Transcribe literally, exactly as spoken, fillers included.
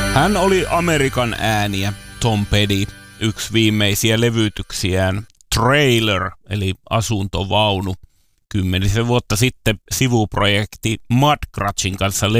Hän oli Amerikan ääniä, Tom Petty, yksi viimeisiä levytyksiään Trailer, eli asuntovaunu. Kymmenisen vuotta sitten sivuprojekti Mudcrutchin kanssa